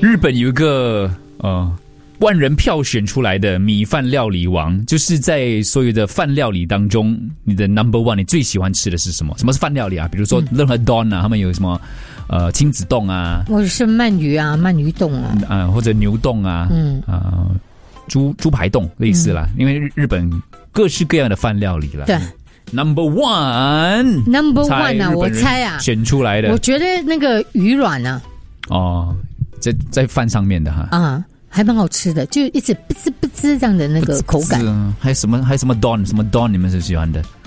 日本有一个万人票选出来的米饭料理王，就是在所有的饭料理当中，你的 number one， 你最喜欢吃的是什么？什么是饭料理啊？比如说任何 don 啊，他们有什么亲子冻啊， 或者是鳗鱼啊、鳗鱼冻啊， 或者牛冻啊，猪排冻类似啦。因为日本各式各样的饭料理啦。 对。 Number one 啊，我猜啊， 选出来的，我觉得那个鱼卵啊， 在饭上面的哈， 还蛮好吃的，就一直不滋不滋这样的那个口感。 还有什么 don 什么 don 你们是喜欢的？